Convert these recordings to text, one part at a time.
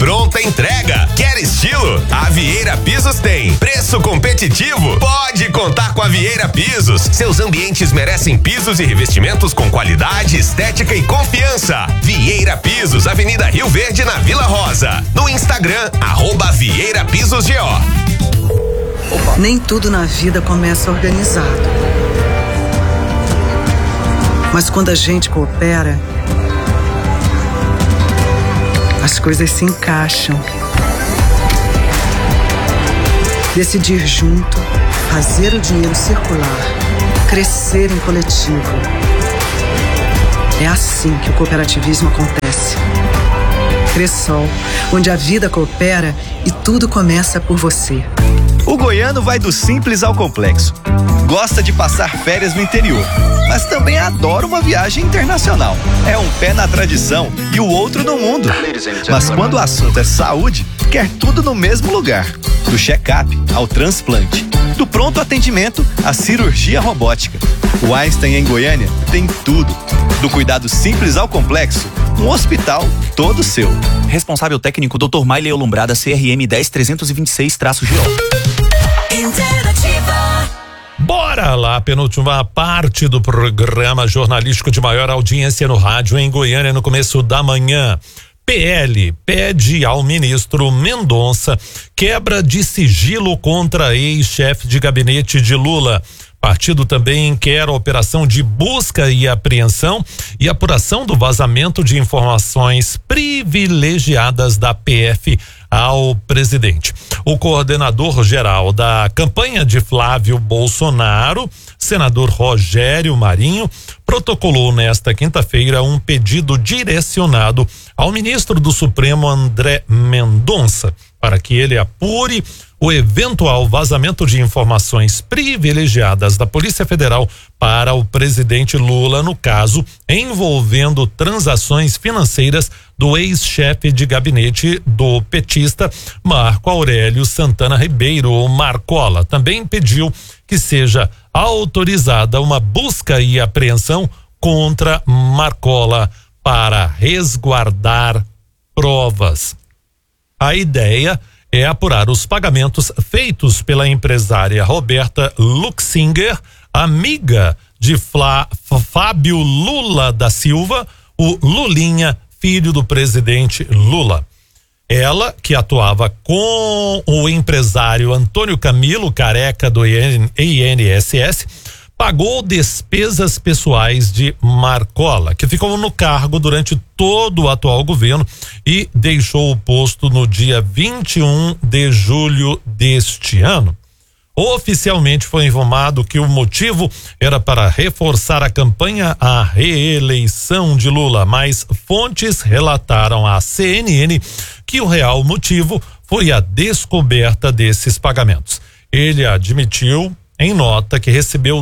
pronta entrega. Quer estilo? A Vieira Pisos tem. Preço competitivo? Pode contar com a Vieira Pisos. Seus ambientes merecem pisos e revestimentos com qualidade, estética e confiança. Vieira Pisos, Avenida Rio Verde, na Vila Rosa. No Instagram, @VieiraPisosGO. Nem tudo na vida começa organizado. Mas quando a gente coopera, as coisas se encaixam. Decidir junto, fazer o dinheiro circular, crescer em coletivo. É assim que o cooperativismo acontece. Cressol, onde a vida coopera e tudo começa por você. O goiano vai do simples ao complexo. Gosta de passar férias no interior, mas também adora uma viagem internacional. É um pé na tradição e o outro no mundo. Mas quando o assunto é saúde, quer tudo no mesmo lugar. Do check-up ao transplante, do pronto atendimento à cirurgia robótica. O Einstein em Goiânia tem tudo. Do cuidado simples ao complexo, um hospital todo seu. Responsável técnico Dr. Maile Olumbrada, CRM 10326-GO. Bora lá, penúltima parte do programa jornalístico de maior audiência no rádio em Goiânia no começo da manhã. PL pede ao ministro Mendonça quebra de sigilo contra ex-chefe de gabinete de Lula. Partido também quer a operação de busca e apreensão e apuração do vazamento de informações privilegiadas da PF ao presidente. O coordenador geral da campanha de Flávio Bolsonaro, senador Rogério Marinho, protocolou nesta quinta-feira um pedido direcionado ao ministro do Supremo André Mendonça para que ele apure o eventual vazamento de informações privilegiadas da Polícia Federal para o presidente Lula, no caso envolvendo transações financeiras do ex-chefe de gabinete do petista Marco Aurélio Santana Ribeiro, ou Marcola. Também pediu que seja autorizada uma busca e apreensão contra Marcola para resguardar provas. A ideia é apurar os pagamentos feitos pela empresária Roberta Luxinger, amiga de Fábio Lula da Silva, o Lulinha, filho do presidente Lula. Ela, que atuava com o empresário Antônio Camilo Careca do INSS, pagou despesas pessoais de Marcola, que ficou no cargo durante todo o atual governo e deixou o posto no dia 21 de julho deste ano. Oficialmente foi informado que o motivo era para reforçar a campanha à reeleição de Lula, mas fontes relataram à CNN que o real motivo foi a descoberta desses pagamentos. Ele admitiu em nota que recebeu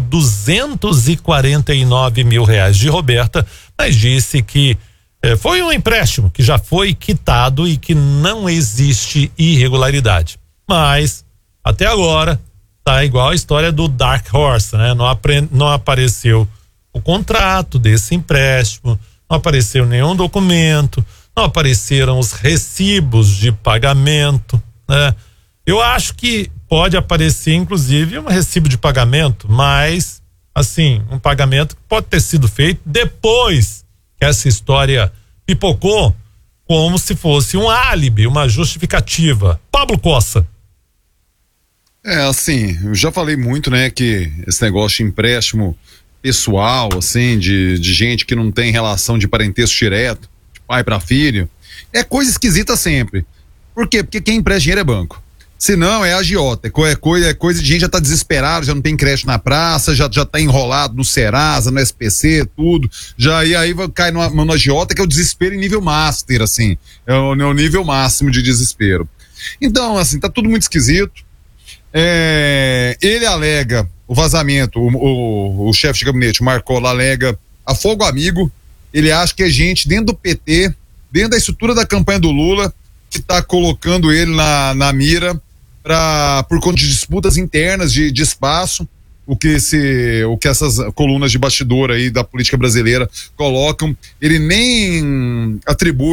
R$249 mil de Roberta, mas disse que foi um empréstimo que já foi quitado e que não existe irregularidade. Mas até agora tá igual a história do Dark Horse, né? Não apareceu o contrato desse empréstimo, não apareceu nenhum documento, não apareceram os recibos de pagamento, né? Eu acho que pode aparecer, inclusive, um recibo de pagamento, mas, assim, um pagamento que pode ter sido feito depois que essa história pipocou, como se fosse um álibi, uma justificativa. Pablo Cossa. Assim, eu já falei muito, né, que esse negócio de empréstimo pessoal, assim, de gente que não tem relação de parentesco direto, de pai para filho, é coisa esquisita sempre. Por quê? Porque quem empresta dinheiro é banco. Se não, é agiota, é coisa de gente já tá desesperado, já não tem crédito na praça, já tá enrolado no Serasa, no SPC, tudo, e aí cai no agiota, que é o desespero em nível master, assim, é o nível máximo de desespero. Então, assim, tá tudo muito esquisito. Ele alega o vazamento, o chefe de gabinete, o Marcola, alega afogo amigo. Ele acha que é gente dentro do PT, dentro da estrutura da campanha do Lula, que tá colocando ele na mira por conta de disputas internas de espaço, o que essas colunas de bastidor aí da política brasileira colocam. Ele nem atribui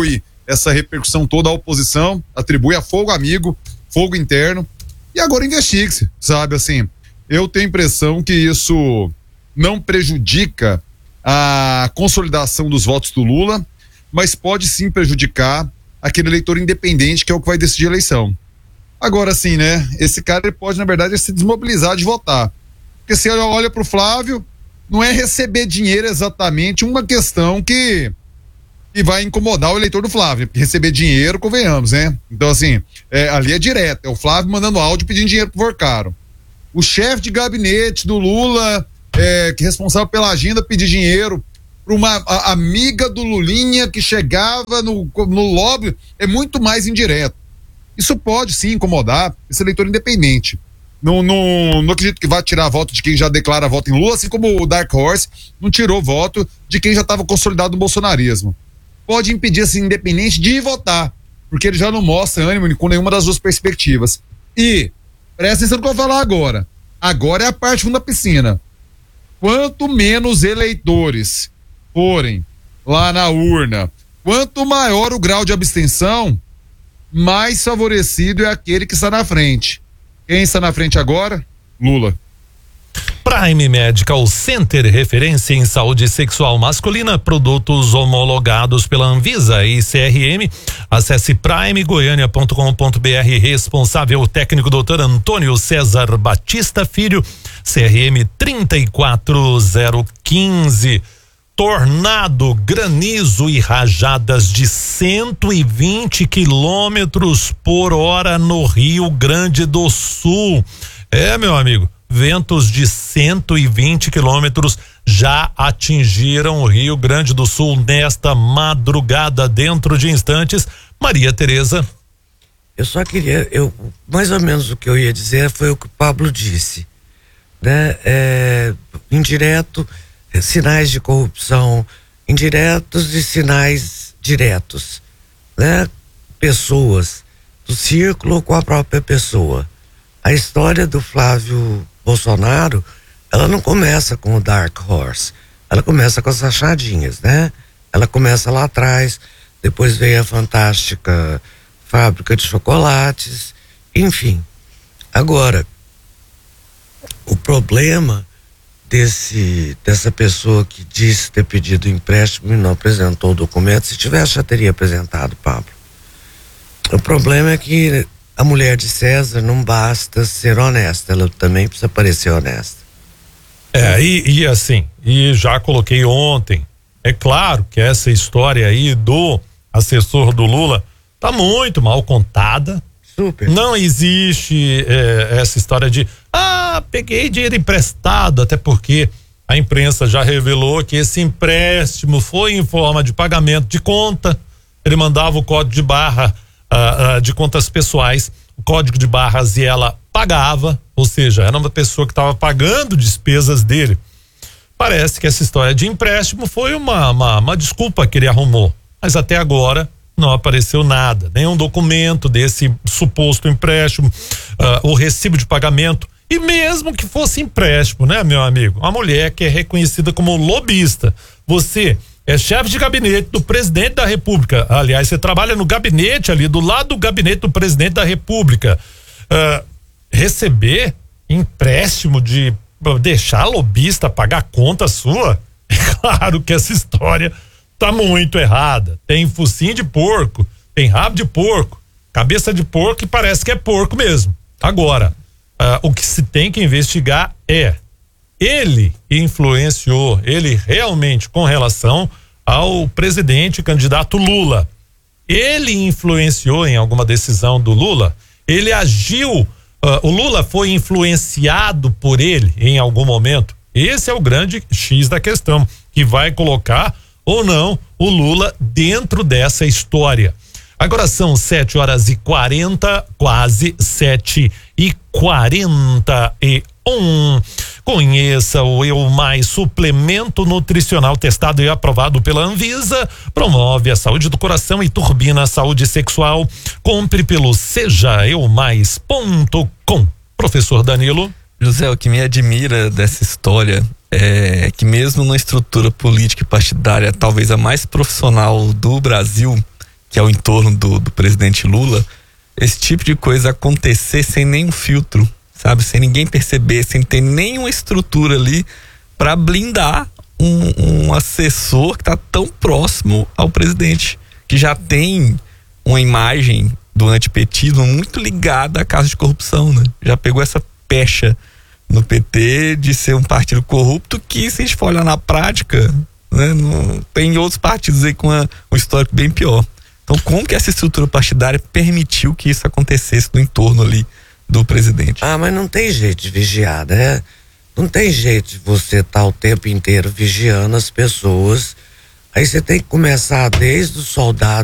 essa repercussão toda à oposição, atribui a fogo amigo, fogo interno, e agora investigue-se, sabe, assim, eu tenho a impressão que isso não prejudica a consolidação dos votos do Lula, mas pode sim prejudicar aquele eleitor independente que é o que vai decidir a eleição. Agora sim, né, esse cara ele pode na verdade se desmobilizar de votar, porque se olha pro Flávio, não é receber dinheiro exatamente uma questão que vai incomodar o eleitor do Flávio, porque receber dinheiro, convenhamos, né? Então, assim, ali é direto, é o Flávio mandando áudio pedindo dinheiro pro Vorcaro. O chefe de gabinete do Lula, que é responsável pela agenda, pedir dinheiro para uma amiga do Lulinha que chegava no lobby, é muito mais indireto. Isso pode sim incomodar esse eleitor independente. Não acredito que vá tirar voto de quem já declara voto em Lula, assim como o Dark Horse não tirou voto de quem já estava consolidado no bolsonarismo. Pode impedir esse independente de votar, porque ele já não mostra ânimo com nenhuma das duas perspectivas. E, presta atenção no que eu vou falar agora. Agora é a parte fundo da piscina. Quanto menos eleitores forem lá na urna, quanto maior o grau de abstenção, mais favorecido é aquele que está na frente. Quem está na frente agora? Lula. Prime Medical Center, referência em saúde sexual masculina, produtos homologados pela Anvisa e CRM. Acesse primegoiania.com.br, responsável técnico Dr. Antônio César Batista Filho, CRM 34015. Tornado, granizo e rajadas de 120 quilômetros por hora no Rio Grande do Sul. Meu amigo, ventos de 120 quilômetros já atingiram o Rio Grande do Sul nesta madrugada. Dentro de instantes, Maria Tereza. Eu só queria, mais ou menos o que eu ia dizer foi o que o Pablo disse, né? Indireto, sinais de corrupção indiretos e sinais diretos, né? Pessoas do círculo com a própria pessoa. A história do Flávio Bolsonaro, ela não começa com o Dark Horse, ela começa com as rachadinhas, né? Ela começa lá atrás, depois veio a fantástica fábrica de chocolates, enfim. Agora, o problema dessa pessoa que disse ter pedido empréstimo e não apresentou o documento, se tivesse já teria apresentado, Pablo. O problema é que a mulher de César não basta ser honesta, ela também precisa parecer honesta. E assim, e já coloquei ontem, é claro que essa história aí do assessor do Lula tá muito mal contada. Super. Não existe essa história de peguei dinheiro emprestado, até porque a imprensa já revelou que esse empréstimo foi em forma de pagamento de conta. Ele mandava o código de barra de contas pessoais, o código de barras, e ela pagava, ou seja, era uma pessoa que estava pagando despesas dele. Parece que essa história de empréstimo foi uma desculpa que ele arrumou, mas até agora não apareceu nada, nenhum documento desse suposto empréstimo, o recibo de pagamento. E mesmo que fosse empréstimo, né, meu amigo? Uma mulher que é reconhecida como lobista. Você é chefe de gabinete do presidente da República. Aliás, você trabalha no gabinete ali, do lado do gabinete do presidente da República. Receber empréstimo de deixar lobista pagar conta sua? É claro que essa história tá muito errada. Tem focinho de porco, tem rabo de porco, cabeça de porco, e parece que é porco mesmo. Agora, o que se tem que investigar ele influenciou, ele realmente, com relação ao presidente candidato Lula, ele influenciou em alguma decisão do Lula? Ele agiu, o Lula foi influenciado por ele em algum momento? Esse é o grande X da questão, que vai colocar ou não o Lula dentro dessa história. Agora são 7h40, quase 7h41. Conheça o Eu Mais, suplemento nutricional testado e aprovado pela Anvisa, promove a saúde do coração e turbina a saúde sexual. Compre pelo sejaeumais.com. Professor Danilo. José, o que me admira dessa história é que mesmo numa estrutura política e partidária talvez a mais profissional do Brasil, que é o entorno do presidente Lula, esse tipo de coisa acontecer sem nenhum filtro, sabe? Sem ninguém perceber, sem ter nenhuma estrutura ali para blindar um assessor que está tão próximo ao presidente, que já tem uma imagem do antipetismo muito ligada a casos de corrupção, né? Já pegou essa pecha no PT de ser um partido corrupto que, se a gente for olhar na prática, né, não, tem outros partidos aí com um histórico bem pior. Então, como que essa estrutura partidária permitiu que isso acontecesse no entorno ali do presidente? Mas não tem jeito de vigiar, né? Não tem jeito de você estar o tempo inteiro vigiando as pessoas. Aí você tem que começar desde o soldado